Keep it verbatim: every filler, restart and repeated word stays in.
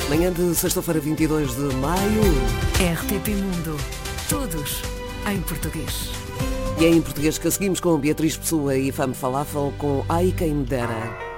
Manhã de sexta-feira, vinte e dois de maio. R T P Mundo. Todos em português. E é em português que seguimos com Beatriz Pessoa e Fame Falafel com Ai Quem Me Dera.